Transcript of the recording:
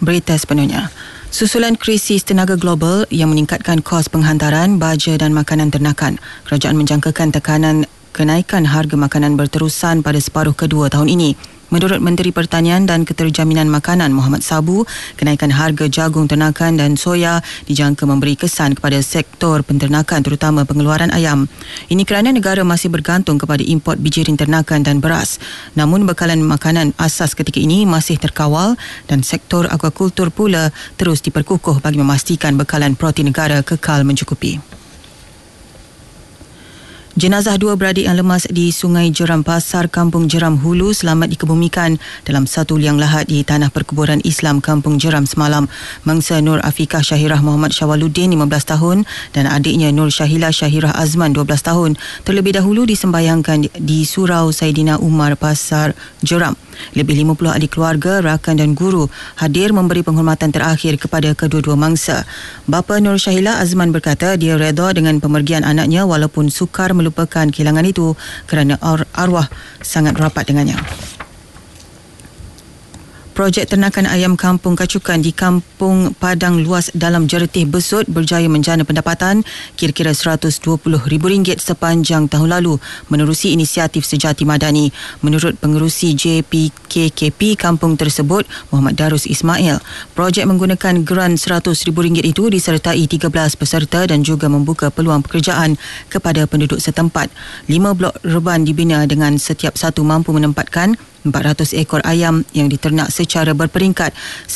Berita sepenuhnya. Susulan krisis tenaga global yang meningkatkan kos penghantaran, baja dan makanan ternakan, kerajaan menjangkakan kenaikan harga makanan berterusan pada separuh kedua tahun ini. Menurut Menteri Pertanian dan Keterjaminan Makanan Muhammad Sabu, kenaikan harga jagung ternakan dan soya dijangka memberi kesan kepada sektor penternakan terutama pengeluaran ayam. Ini kerana negara masih bergantung kepada import bijirin ternakan dan beras. Namun bekalan makanan asas ketika ini masih terkawal dan sektor akuakultur pula terus diperkukuh bagi memastikan bekalan protein negara kekal mencukupi. Jenazah dua beradik yang lemas di Sungai Jeram Pasar, Kampung Jeram Hulu selamat dikebumikan dalam satu liang lahat di Tanah Perkuburan Islam Kampung Jeram semalam. Mangsa Nur Afikah Syahirah Muhammad Syawaluddin 15 tahun dan adiknya Nur Syahila Syahirah Azman 12 tahun terlebih dahulu disembayangkan di Surau Saidina Umar Pasar Jeram. Lebih 50 ahli keluarga, rakan dan guru hadir memberi penghormatan terakhir kepada kedua-dua mangsa. Bapa Nur Syahila Azman berkata dia redha dengan pemergian anaknya walaupun sukar melupakan kehilangan itu kerana arwah sangat rapat dengannya. Projek ternakan ayam Kampung Kacukan di Kampung Padang Luas dalam Jeretih Besut berjaya menjana pendapatan kira-kira RM120,000 sepanjang tahun lalu menerusi inisiatif Sejati Madani. Menurut pengerusi JPKKP kampung tersebut, Muhammad Darus Ismail, projek menggunakan geran RM100,000 itu disertai 13 peserta dan juga membuka peluang pekerjaan kepada penduduk setempat. 5 blok reban dibina dengan setiap satu mampu menempatkan 400 ekor ayam yang diternak secara berperingkat.